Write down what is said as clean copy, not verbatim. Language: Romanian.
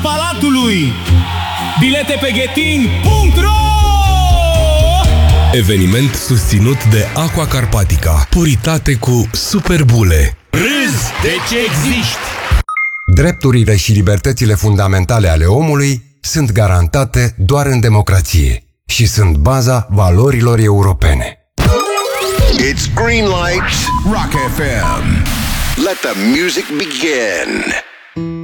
Palatului. Bilete pe ghetin.ro. Eveniment susținut de Aqua Carpatica. Puritate cu superbule. Râzi de ce existi. Drepturile și libertățile fundamentale ale omului sunt garantate doar în democrație și sunt baza valorilor europene. It's green light. Rock FM. Let the music begin.